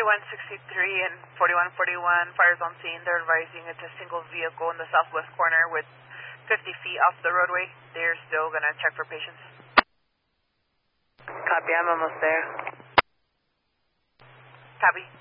4163 and 4141, fires on scene. They're advising it's a single vehicle in the southwest corner with 50 feet off the roadway. They're still going to check for patients. Copy, I'm almost there. Copy.